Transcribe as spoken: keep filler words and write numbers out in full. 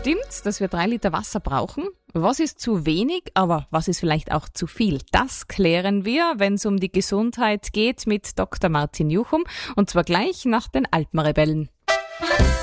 Stimmt, dass wir drei Liter Wasser brauchen? Was ist zu wenig, aber was ist vielleicht auch zu viel? Das klären wir, wenn es um die Gesundheit geht, mit Doktor Martin Juchum, und zwar gleich nach den Alpenrebellen.